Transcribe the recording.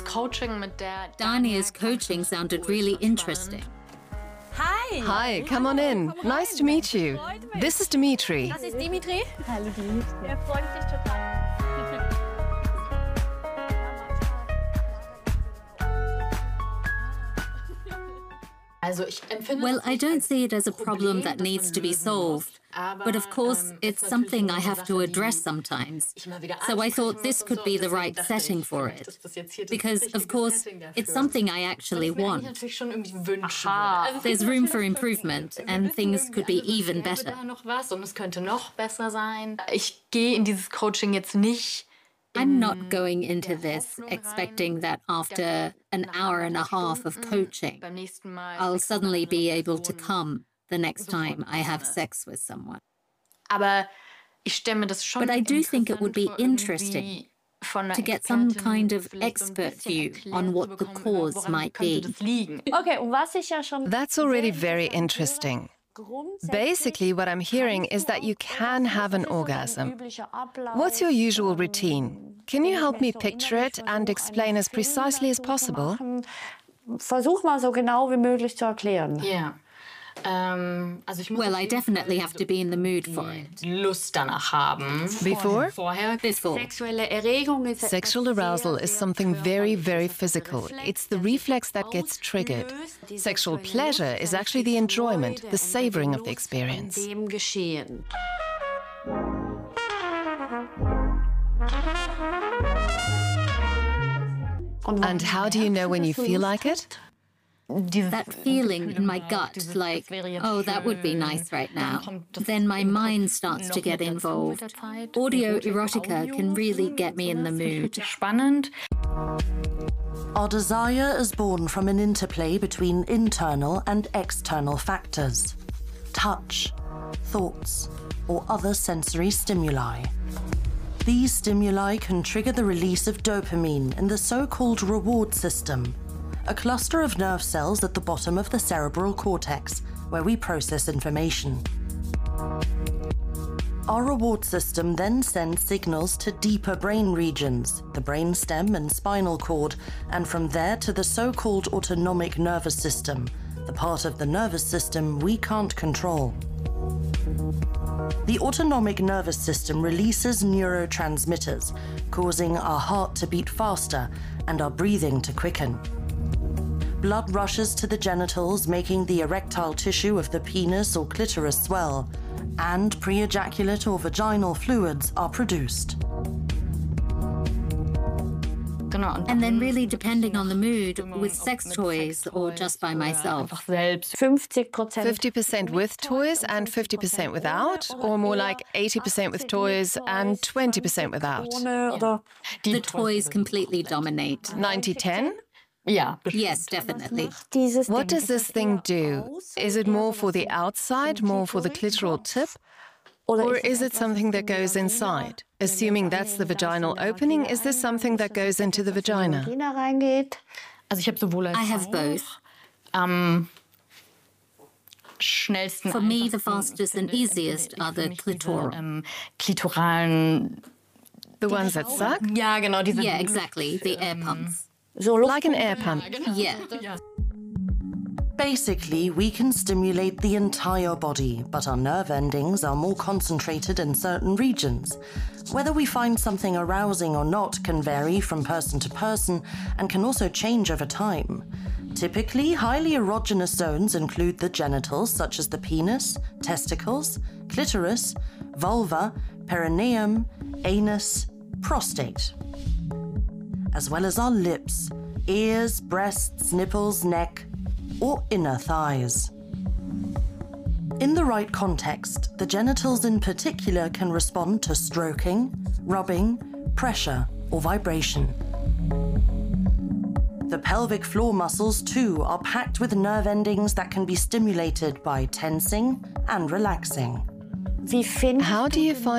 Dania's coaching sounded really interesting. Hi. Hi, come on in. Nice to meet you. This is Dimitri. Das ist Dimitri. Hallo Dimitri. Er freut sich total. Well, I don't see it as a problem that needs to be solved. But of course, it's something I have to address sometimes. So I thought this could be the right setting for it. Because, of course, it's something I actually want. There's room for improvement, and things could be even better. I'm not going into this expecting that after an hour and a half of coaching, I'll suddenly be able to come the next time I have sex with someone. But I do think it would be interesting to get some kind of expert view on what the cause might be. Okay, was ich ja schon. That's already very interesting. Basically, what I'm hearing is that you can have an orgasm. What's your usual routine? Can you help me picture it and explain as precisely as possible? Versuch mal so genau wie möglich zu erklären. Yeah. Well, I definitely have to be in the mood for it. Before? Before. Sexual arousal is something very, very physical. It's the reflex that gets triggered. Sexual pleasure is actually the enjoyment, the savoring of the experience. And how do you know when you feel like it? That feeling in my gut, like, oh, that would be nice right now. Then my mind starts to get involved. Audio erotica can really get me in the mood. Our desire is born from an interplay between internal and external factors. Touch, thoughts, or other sensory stimuli. These stimuli can trigger the release of dopamine in the so-called reward system, a cluster of nerve cells at the bottom of the cerebral cortex, where we process information. Our reward system then sends signals to deeper brain regions, the brainstem and spinal cord, and from there to the so-called autonomic nervous system, the part of the nervous system we can't control. The autonomic nervous system releases neurotransmitters, causing our heart to beat faster and our breathing to quicken. Blood rushes to the genitals, making the erectile tissue of the penis or clitoris swell, and pre-ejaculate or vaginal fluids are produced. And then really depending on the mood, with sex toys or just by myself. 50% with toys and 50% without? Or more like 80% with toys and 20% without? The toys completely dominate. 90-10? Yes, definitely. What does this thing do? Is it more for the outside, more for the clitoral tip? Or is it something that goes inside? Assuming that's the vaginal opening, is this something that goes into the vagina? I have both. For me, the fastest and easiest are the clitoral. The ones that suck? Yeah, exactly. The air pumps. Like an air pump. Yeah. Basically, we can stimulate the entire body, but our nerve endings are more concentrated in certain regions. Whether we find something arousing or not can vary from person to person and can also change over time. Typically, highly erogenous zones include the genitals, such as the penis, testicles, clitoris, vulva, perineum, anus, prostate, as well as our lips, ears, breasts, nipples, neck, or inner thighs. In the right context, the genitals in particular can respond to stroking, rubbing, pressure, or vibration. The pelvic floor muscles, too, are packed with nerve endings that can be stimulated by tensing and relaxing. How do you find